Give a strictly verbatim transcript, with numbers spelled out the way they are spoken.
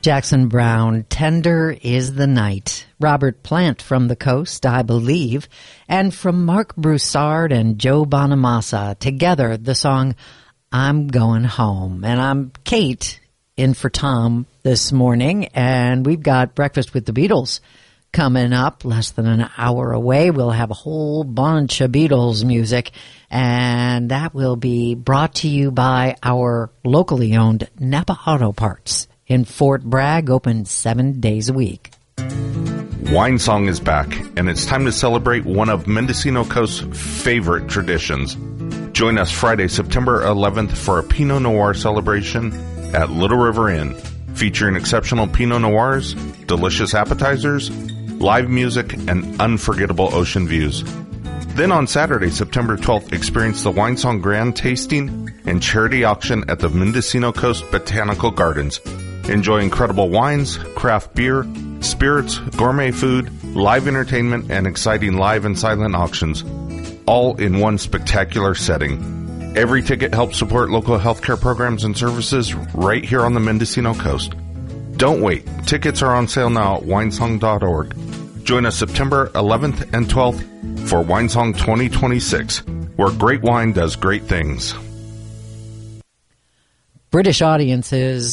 Jackson Browne, Tender is the Night. Robert Plant from the Coast, I Believe. And from Mark Broussard and Joe Bonamassa, together the song I'm Going Home. And I'm Kate, in for Tom this morning, and we've got Breakfast with the Beatles coming up less than an hour away. We'll have a whole bunch of Beatles music, and that will be brought to you by our locally owned Napa Auto Parts in Fort Bragg, open seven days a week. Wine Song is back, and it's time to celebrate one of Mendocino Coast's favorite traditions. Join us Friday, September eleventh for a Pinot Noir celebration at Little River Inn, featuring exceptional Pinot Noirs, delicious appetizers, live music, and unforgettable ocean views. Then on Saturday, September twelfth, experience the Wine Song Grand Tasting and Charity Auction at the Mendocino Coast Botanical Gardens. Enjoy incredible wines, craft beer, spirits, gourmet food, live entertainment, and exciting live and silent auctions, all in one spectacular setting. Every ticket helps support local healthcare programs and services right here on the Mendocino Coast. Don't wait. Tickets are on sale now at winesong dot org. Join us September eleventh and twelfth for Winesong twenty twenty-six, where great wine does great things. British audiences